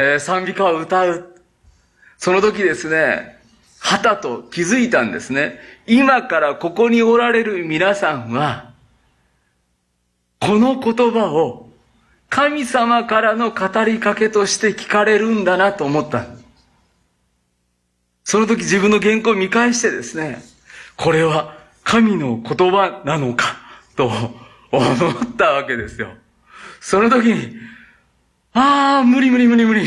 賛美歌を歌う。その時ですね、はたと気づいたんですね。今からここにおられる皆さんは、この言葉を神様からの語りかけとして聞かれるんだなと思ったんです。その時自分の原稿を見返してですね、これは神の言葉なのかと思ったわけですよ。その時に、無理。違う。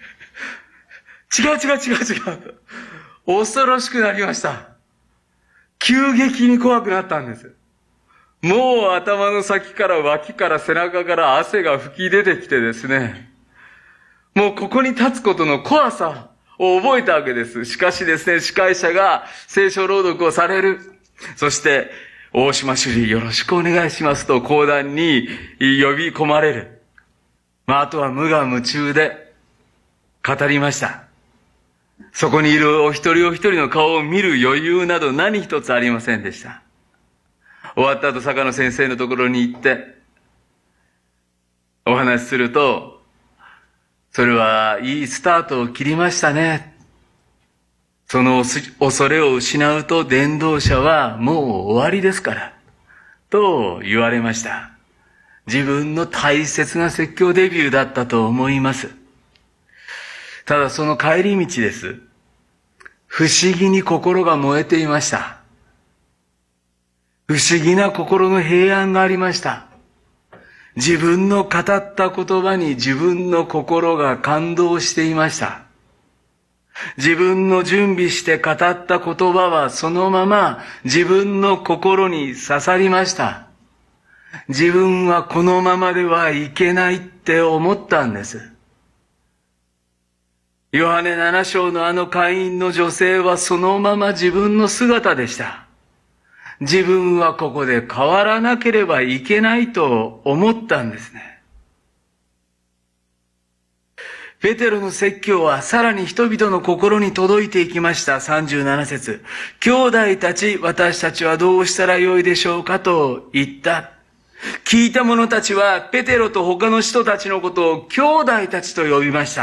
恐ろしくなりました。急激に怖くなったんです。もう頭の先から脇から背中から汗が吹き出てきてですね、もうここに立つことの怖さを覚えたわけです。しかしですね、司会者が聖書朗読をされる。そして、大島主理よろしくお願いしますと講談に呼び込まれる。あとは無我夢中で語りました。そこにいるお一人お一人の顔を見る余裕など何一つありませんでした。終わった後、坂野先生のところに行って、お話しすると、それはいいスタートを切りましたね。その恐れを失うと伝道者はもう終わりですから、と言われました。自分の大切な説教デビューだったと思います。ただその帰り道です。不思議に心が燃えていました。不思議な心の平安がありました。自分の語った言葉に自分の心が感動していました。自分の準備して語った言葉はそのまま自分の心に刺さりました。自分はこのままではいけないって思ったんです。ヨハネ7章のあの会員の女性はそのまま自分の姿でした。自分はここで変わらなければいけないと思ったんですね。ペテロの説教はさらに人々の心に届いていきました。37節。兄弟たち、私たちはどうしたらよいでしょうかと言った。聞いた者たちはペテロと他の人たちのことを兄弟たちと呼びました。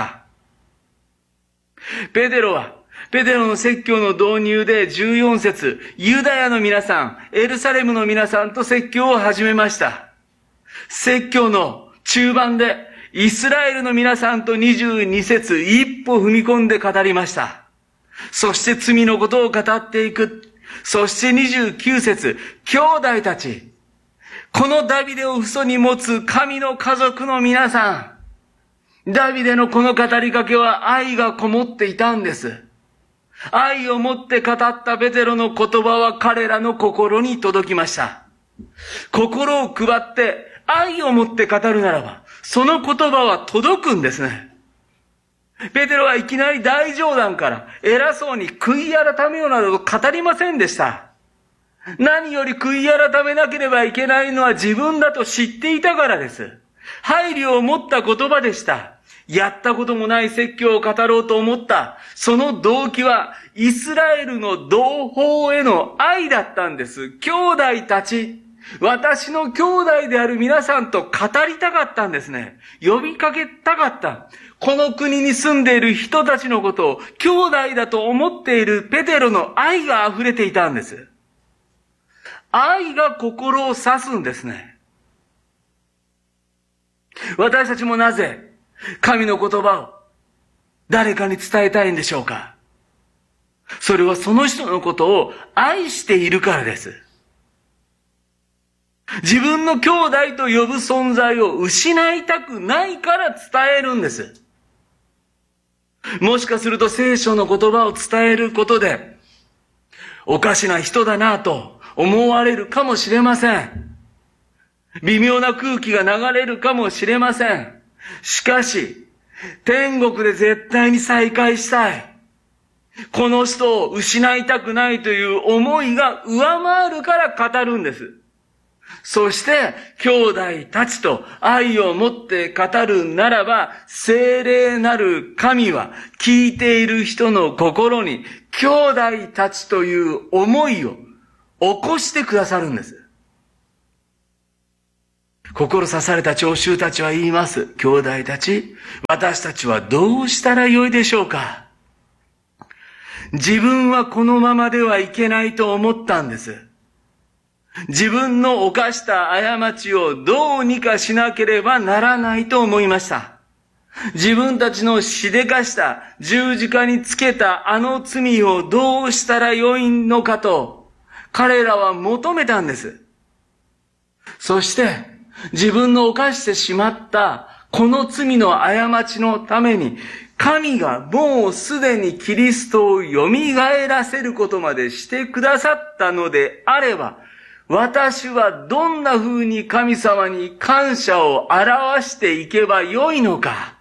ペテロの説教の導入で14節、ユダヤの皆さん、エルサレムの皆さんと説教を始めました。説教の中盤でイスラエルの皆さんと22節、一歩踏み込んで語りました。そして罪のことを語っていく。そして29節、兄弟たち、このダビデを父祖に持つ神の家族の皆さん、ダビデのこの語りかけは愛がこもっていたんです。愛を持って語ったペテロの言葉は彼らの心に届きました。心を配って愛を持って語るならば、その言葉は届くんですね。ペテロはいきなり大冗談から偉そうに悔い改めようなどと語りませんでした。何より悔い改めなければいけないのは自分だと知っていたからです。配慮を持った言葉でした。やったこともない説教を語ろうと思った。その動機はイスラエルの同胞への愛だったんです。兄弟たち、私の兄弟である皆さんと語りたかったんですね。呼びかけたかった。この国に住んでいる人たちのことを兄弟だと思っているペテロの愛が溢れていたんです。愛が心を刺すんですね。私たちもなぜ神の言葉を誰かに伝えたいんでしょうか。それはその人のことを愛しているからです。自分の兄弟と呼ぶ存在を失いたくないから伝えるんです。もしかすると聖書の言葉を伝えることでおかしな人だなと思われるかもしれません。微妙な空気が流れるかもしれません。しかし、天国で絶対に再会したい。この人を失いたくないという思いが上回るから語るんです。そして、兄弟たちと愛を持って語るならば、聖霊なる神は聞いている人の心に兄弟たちという思いを起こしてくださるんです。 心刺された聴衆たちは言います。兄弟たち、私たちはどうしたらよいでしょうか。自分はこのままではいけないと思ったんです。自分の犯した過ちをどうにかしなければならないと思いました。自分たちのしでかした十字架につけたあの罪をどうしたらよいのかと彼らは求めたんです。そして自分の犯してしまったこの罪の過ちのために神がもうすでにキリストを蘇らせることまでしてくださったのであれば、私はどんな風に神様に感謝を表していけばよいのか、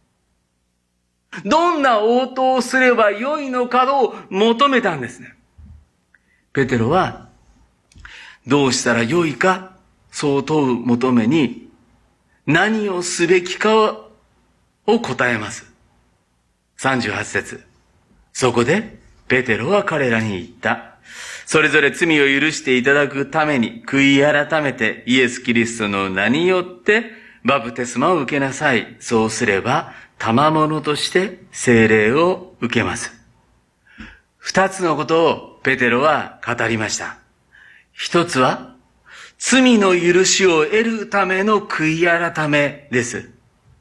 どんな応答をすればよいのかを求めたんですね。ペテロはどうしたらよいか、そう問う求めに何をすべきかを答えます。38節。そこでペテロは彼らに言った。それぞれ罪を許していただくために悔い改めてイエス・キリストの名によってバプテスマを受けなさい。そうすれば賜物として聖霊を受けます。二つのことをペテロは語りました。一つは罪の許しを得るための悔い改めです。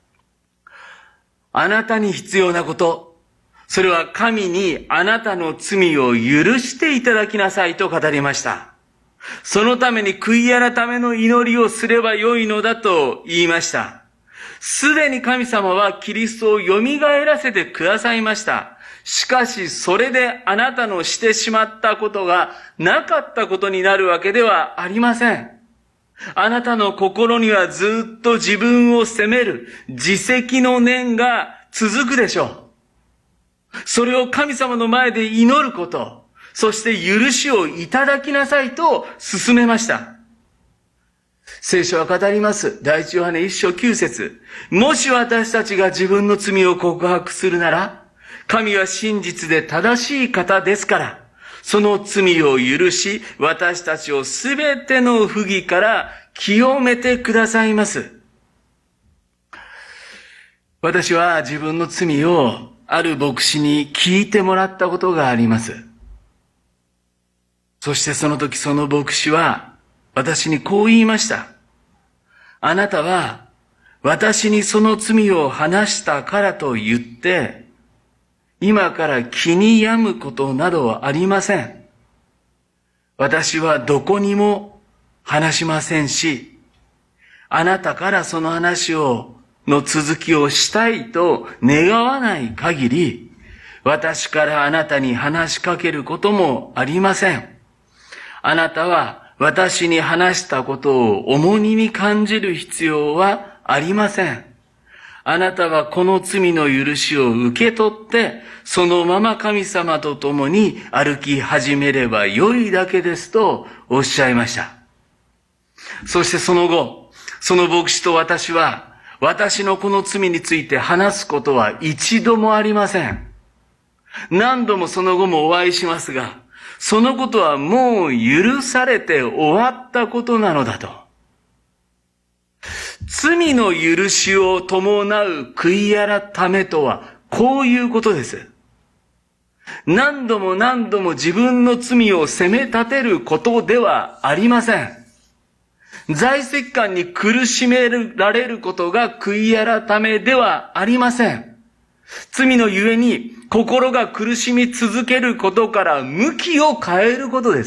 あなたに必要なこと、それは神にあなたの罪を許していただきなさいと語りました。そのために悔い改めの祈りをすればよいのだと言いました。すでに神様はキリストを蘇らせてくださいました。しかしそれであなたのしてしまったことがなかったことになるわけではありません。あなたの心にはずっと自分を責める自責の念が続くでしょう。それを神様の前で祈ること、そして許しをいただきなさいと勧めました。聖書は語ります。第一ヨハネ1章9節。もし私たちが自分の罪を告白するなら、神は真実で正しい方ですから、その罪を許し、私たちをすべての不義から清めてくださいます。私は自分の罪をある牧師に聞いてもらったことがあります。そしてその時その牧師は私にこう言いました。あなたは私にその罪を話したからと言って、今から気に病むことなどはありません。私はどこにも話しませんし、あなたからその話の続きをしたいと願わない限り、私からあなたに話しかけることもありません。あなたは私に話したことを重荷に感じる必要はありません。あなたはこの罪の許しを受け取って、そのまま神様と共に歩き始めればよいだけですとおっしゃいました。そしてその後、その牧師と私は、私のこの罪について話すことは一度もありません。何度もその後もお会いしますが、そのことはもう許されて終わったことなのだと。罪の許しを伴う悔い改めとはこういうことです。何度も何度も自分の罪を責め立てることではありません。在籍感に苦しめられることが悔い改めではありません。罪のゆえに心が苦しみ続けることから向きを変えることです。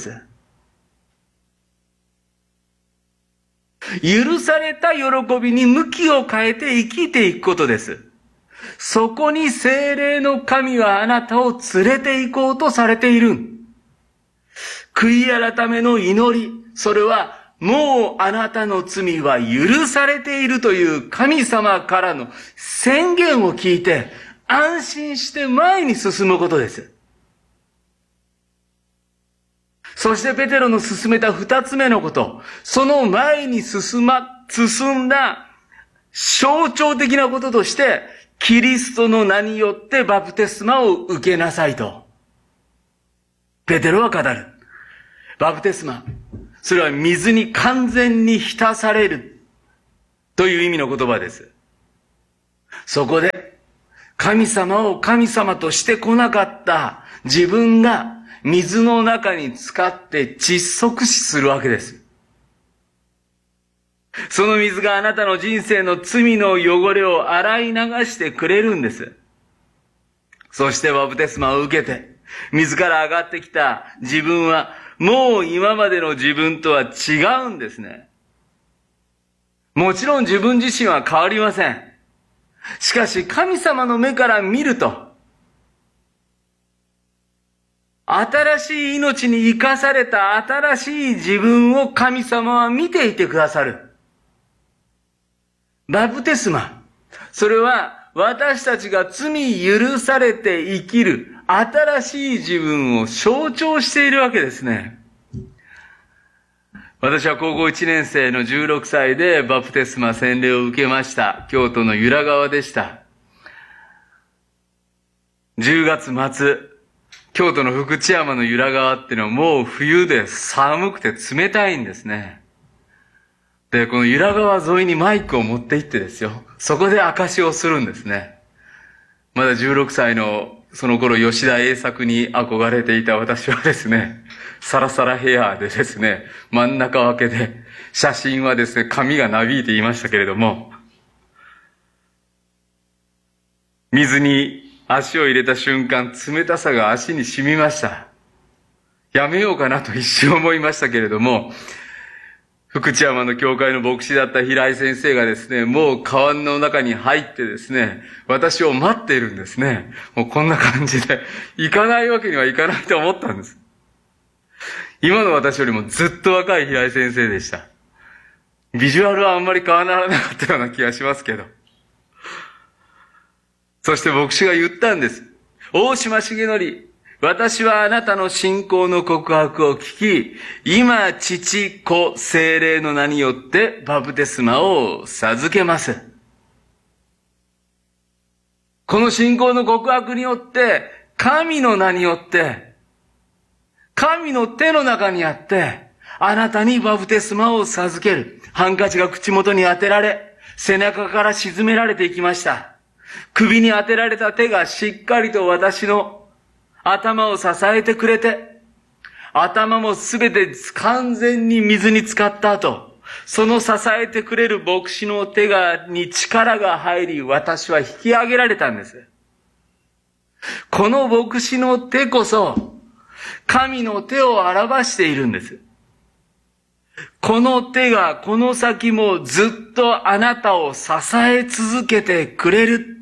許された喜びに向きを変えて生きていくことです。そこに聖霊の神はあなたを連れて行こうとされている。悔い改めの祈り、それはもうあなたの罪は許されているという神様からの宣言を聞いて安心して前に進むことです。そしてペテロの進めた二つ目のこと、その前に進んだ象徴的なこととして、キリストの名によってバプテスマを受けなさいと。ペテロは語る。バプテスマ、それは水に完全に浸されるという意味の言葉です。そこで、神様を神様としてこなかった自分が水の中に浸かって窒息死するわけです。その水があなたの人生の罪の汚れを洗い流してくれるんです。そしてバプテスマを受けて、水から上がってきた自分は、もう今までの自分とは違うんですね。もちろん自分自身は変わりません。しかし神様の目から見ると、新しい命に生かされた新しい自分を神様は見ていてくださる。バプテスマ、それは私たちが罪許されて生きる新しい自分を象徴しているわけですね。私は高校1年生の16歳でバプテスマ洗礼を受けました。京都の由良川でした。10月末、京都の福知山の由良川っていうのはもう冬で寒くて冷たいんですね。で、この由良川沿いにマイクを持って行ってですよ。そこで証しをするんですね。まだ16歳のその頃吉田栄作に憧れていた私はですね、サラサラヘアでですね、真ん中分けで、写真はですね、髪がなびいていましたけれども、水に足を入れた瞬間、冷たさが足に染みました。やめようかなと一瞬思いましたけれども、福知山の教会の牧師だった平井先生がですね、もう川の中に入ってですね、私を待っているんですね。もうこんな感じで、行かないわけにはいかないと思ったんです。今の私よりもずっと若い平井先生でした。ビジュアルはあんまり変わらなかったような気がしますけど。そして牧師が言ったんです。大島重則、私はあなたの信仰の告白を聞き、今、父、子、聖霊の名によってバプテスマを授けます。この信仰の告白によって、神の名によって、神の手の中にあって、あなたにバプテスマを授ける。ハンカチが口元に当てられ、背中から沈められていきました。首に当てられた手がしっかりと私の頭を支えてくれて、頭もすべて完全に水に浸かった後、その支えてくれる牧師の手に力が入り、私は引き上げられたんです。この牧師の手こそ、神の手を表しているんです。この手がこの先もずっとあなたを支え続けてくれる。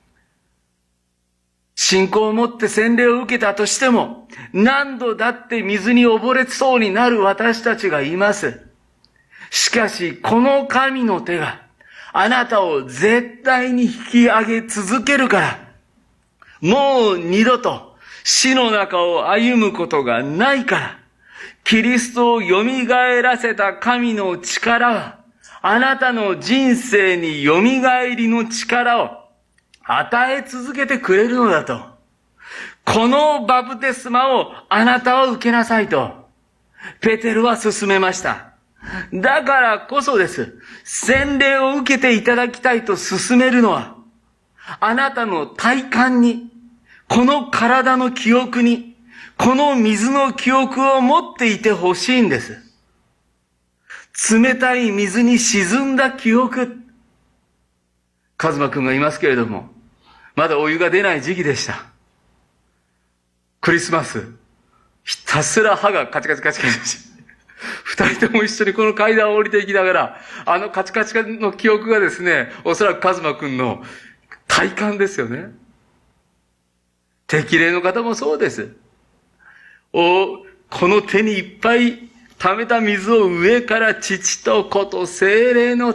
信仰を持って洗礼を受けたとしても、何度だって水に溺れそうになる私たちがいます。しかし、この神の手があなたを絶対に引き上げ続けるから、もう二度と死の中を歩むことがないから、キリストを蘇らせた神の力は、あなたの人生に蘇りの力を与え続けてくれるのだと。このバプテスマをあなたは受けなさいと、ペテルは勧めました。だからこそです。洗礼を受けていただきたいと勧めるのは、あなたの体感に、この体の記憶に、この水の記憶を持っていてほしいんです。冷たい水に沈んだ記憶。カズマくんがいますけれども、まだお湯が出ない時期でした。クリスマス、ひたすら歯がカチカチカチカチ。二人とも一緒にこの階段を降りていきながら、あのカチカチの記憶がですね、おそらくカズマくんの体感ですよね。適齢の方もそうです。この手にいっぱい溜めた水を上から父と子と聖霊の、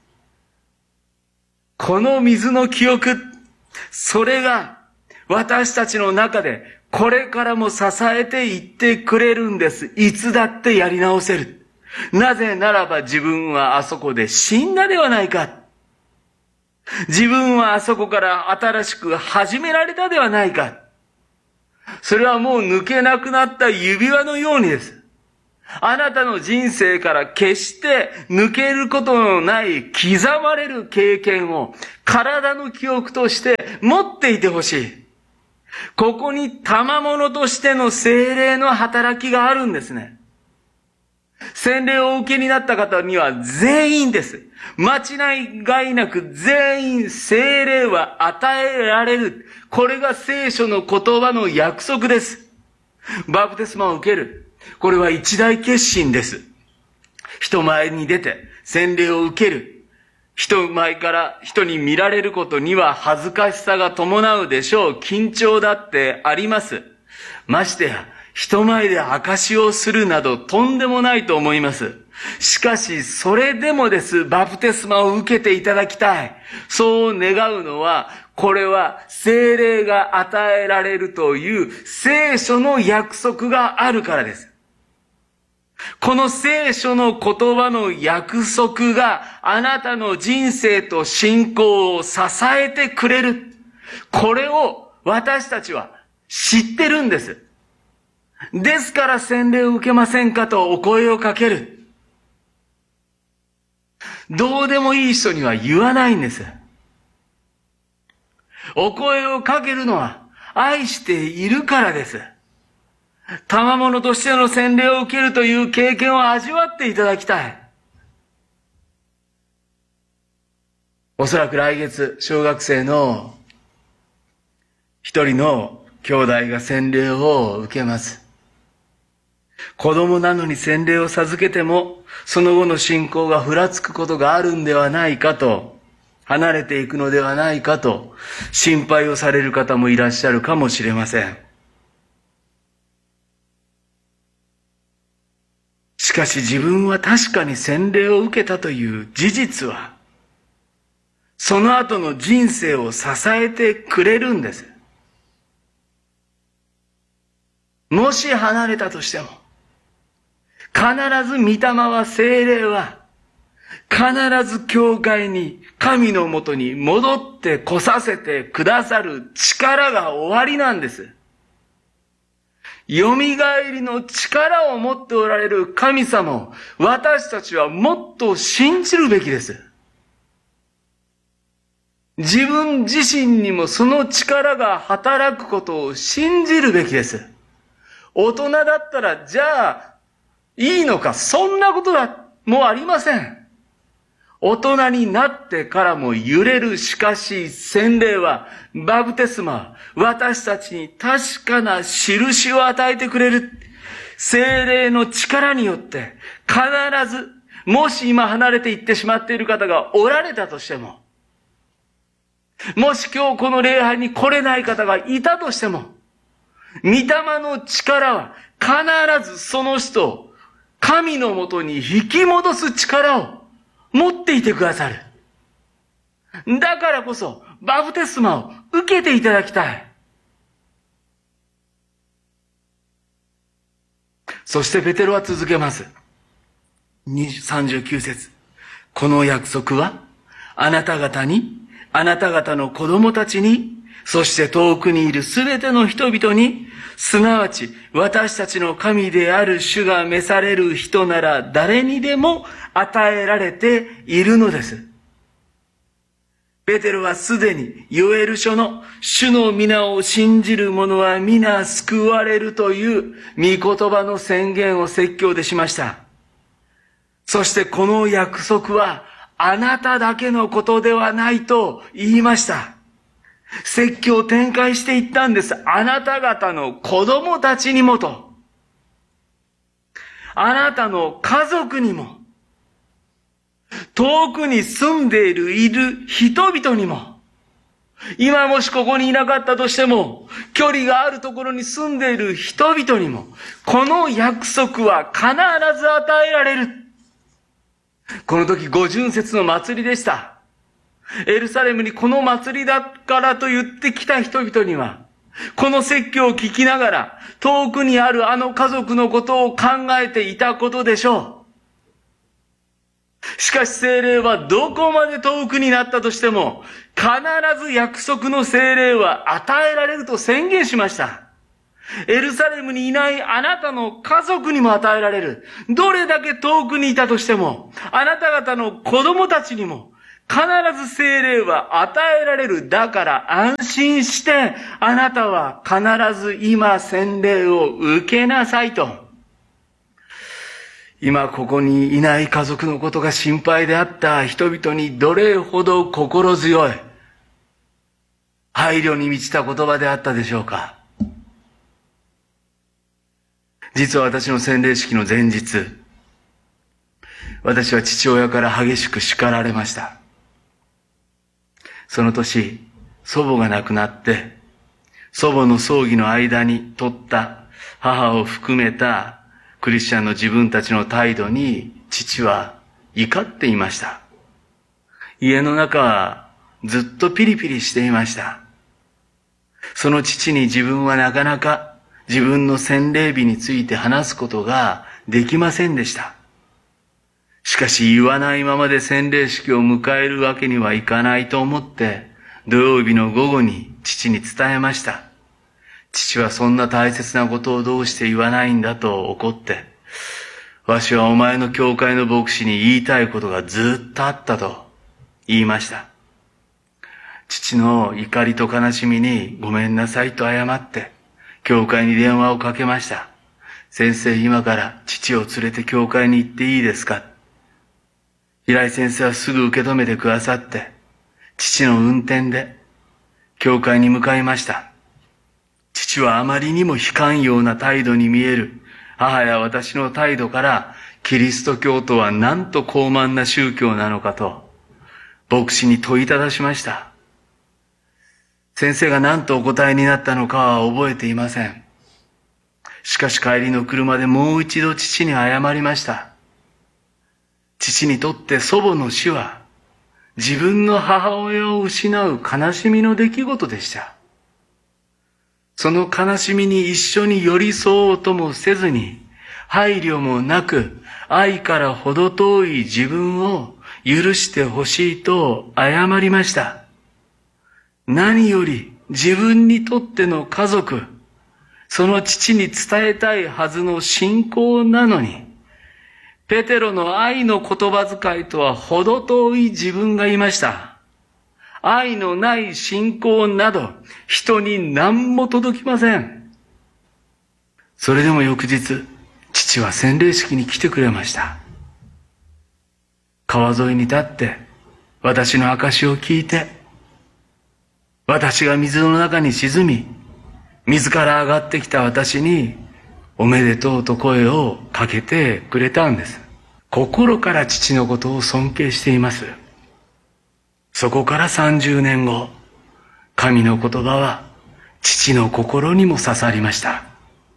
この水の記憶、それが私たちの中でこれからも支えていってくれるんです。いつだってやり直せる。なぜならば自分はあそこで死んだではないか。自分はあそこから新しく始められたではないか。それはもう抜けなくなった指輪のようにです。 あなたの人生から決して抜けることのない刻まれる経験を体の記憶として持っていてほしい。ここに賜物としての聖霊の働きがあるんですね。洗礼をお受けになった方には全員です。間違いなく全員聖霊は与えられる。これが聖書の言葉の約束です。バプテスマを受ける。これは一大決心です。人前に出て洗礼を受ける。人前から人に見られることには恥ずかしさが伴うでしょう。緊張だってあります。ましてや、人前で証しをするなどとんでもないと思います。しかし、それでもです、バプテスマを受けていただきたい。そう願うのは、これは聖霊が与えられるという聖書の約束があるからです。この聖書の言葉の約束があなたの人生と信仰を支えてくれる。これを私たちは知ってるんです。ですから洗礼を受けませんかとお声をかける。どうでもいい人には言わないんです。お声をかけるのは愛しているからです。賜物としての洗礼を受けるという経験を味わっていただきたい。おそらく来月、小学生の一人の兄弟が洗礼を受けます。子供なのに洗礼を授けても、その後の信仰がふらつくことがあるんではないかと、離れていくのではないかと、心配をされる方もいらっしゃるかもしれません。しかし自分は確かに洗礼を受けたという事実は、その後の人生を支えてくれるんです。もし離れたとしても、必ず御霊は聖霊は、必ず教会に、神のもとに戻って来させてくださる力がおありなんです。蘇りの力を持っておられる神様を私たちはもっと信じるべきです。自分自身にもその力が働くことを信じるべきです。大人だったらじゃあいいのか、そんなことはもうありません。大人になってからも揺れる。しかし洗礼は、バプテスマは私たちに確かな印を与えてくれる。聖霊の力によって必ず、もし今離れていってしまっている方がおられたとしても、もし今日この礼拝に来れない方がいたとしても、御霊の力は必ずその人を神のもとに引き戻す力を持っていてくださる。だからこそ、バプテスマを受けていただきたい。そしてペテロは続けます。39節。この約束は、あなた方に、あなた方の子供たちに、そして遠くにいるすべての人々に、すなわち私たちの神である主が召される人なら誰にでも与えられているのです。ペテロはすでにヨエル書の主の皆を信じる者は皆救われるという御言葉の宣言を説教でしました。そしてこの約束はあなただけのことではないと言いました。説教を展開していったんです。あなた方の子供たちにもと。あなたの家族にも。遠くに住んでいる人々にも。今もしここにいなかったとしても、距離があるところに住んでいる人々にも、この約束は必ず与えられる。この時五旬節の祭りでした。エルサレムにこの祭りだからと言ってきた人々には、この説教を聞きながら、遠くにあるあの家族のことを考えていたことでしょう。しかし聖霊はどこまで遠くになったとしても、必ず約束の聖霊は与えられると宣言しました。 エルサレムにいないあなたの家族にも与えられる。どれだけ遠くにいたとしても、あなた方の子供たちにも必ず聖霊は与えられる。だから安心して、あなたは必ず今洗礼を受けなさいと。今ここにいない家族のことが心配であった人々にどれほど心強い、配慮に満ちた言葉であったでしょうか。実は私の洗礼式の前日、私は父親から激しく叱られました。その年、祖母が亡くなって、祖母の葬儀の間に取った母を含めたクリスチャンの自分たちの態度に父は怒っていました。家の中はずっとピリピリしていました。その父に自分はなかなか自分の洗礼日について話すことができませんでした。しかし言わないままで洗礼式を迎えるわけにはいかないと思って土曜日の午後に父に伝えました。父はそんな大切なことをどうして言わないんだと怒って、わしはお前の教会の牧師に言いたいことがずっとあったと言いました。父の怒りと悲しみにごめんなさいと謝って教会に電話をかけました。先生、今から父を連れて教会に行っていいですか。平井先生はすぐ受け止めてくださって、父の運転で教会に向かいました。父はあまりにも非寛容な態度に見える母や私の態度から、キリスト教とはなんと高慢な宗教なのかと牧師に問いただしました。先生が何とお答えになったのかは覚えていません。しかし帰りの車でもう一度父に謝りました。父にとって祖母の死は自分の母親を失う悲しみの出来事でした。その悲しみに一緒に寄り添おうともせずに、配慮もなく愛から程遠い自分を許してほしいと謝りました。何より自分にとっての家族、その父に伝えたいはずの信仰なのに、ペテロの愛の言葉遣いとは程遠い自分がいました。愛のない信仰など人に何も届きません。それでも翌日、父は洗礼式に来てくれました。川沿いに立って私の証を聞いて、私が水の中に沈み、水から上がってきた私におめでとうと声をかけてくれたんです。心から父のことを尊敬しています。そこから30年後、神の言葉は父の心にも刺さりました。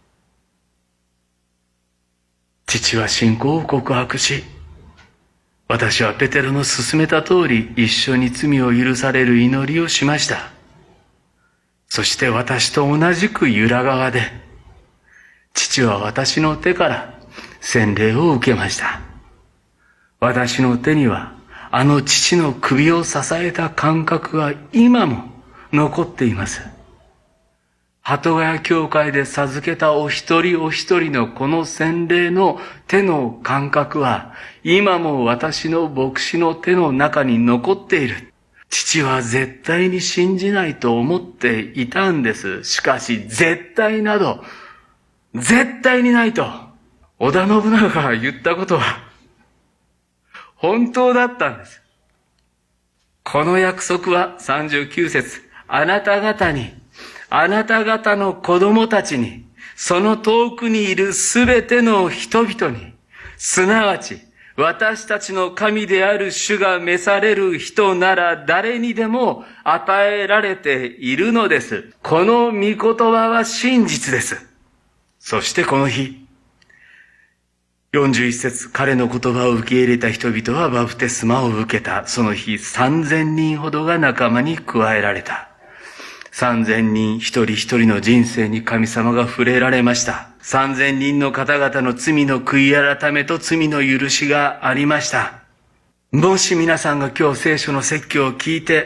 父は信仰を告白し、私はペテロの勧めた通り一緒に罪を許される祈りをしました。そして私と同じく由良川で、父は私の手から洗礼を受けました。私の手にはあの父の首を支えた感覚が今も残っています。鳩ヶ谷教会で授けたお一人お一人のこの洗礼の手の感覚は今も私の牧師の手の中に残っている。父は絶対に信じないと思っていたんです。しかし絶対など絶対にないと織田信長が言ったことは本当だったんです。この約束は39節、あなた方に、あなた方の子供たちに、その遠くにいるすべての人々に、すなわち私たちの神である主が召される人なら誰にでも与えられているのです。この御言葉は真実です。そしてこの日、41節、彼の言葉を受け入れた人々はバプテスマを受けた。その日3000人ほどが仲間に加えられた。3000人一人一人の人生に神様が触れられました。3000人の方々の罪の悔い改めと罪の許しがありました。もし皆さんが今日聖書の説教を聞いて、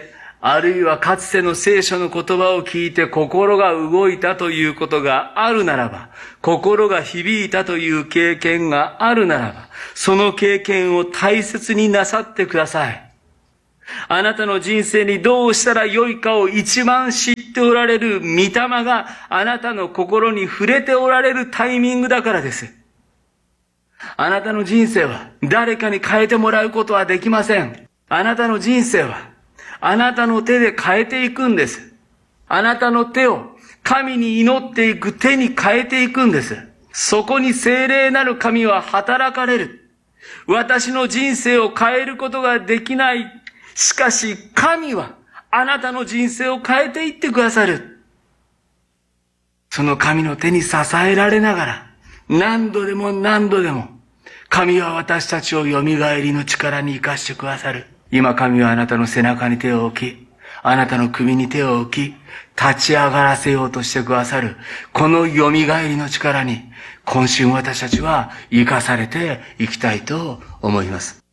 あるいはかつての聖書の言葉を聞いて心が動いたということがあるならば、心が響いたという経験があるならば、その経験を大切になさってください。あなたの人生にどうしたらよいかを一番知っておられる御霊があなたの心に触れておられるタイミングだからです。あなたの人生は誰かに変えてもらうことはできません。あなたの人生はあなたの手で変えていくんです。あなたの手を神に祈っていく手に変えていくんです。そこに聖霊なる神は働かれる。私の人生を変えることができない。しかし神はあなたの人生を変えていってくださる。その神の手に支えられながら、何度でも何度でも、神は私たちを蘇りの力に生かしてくださる。今神はあなたの背中に手を置き、あなたの首に手を置き、立ち上がらせようとしてくださる。この蘇りの力に、今週私たちは生かされていきたいと思います。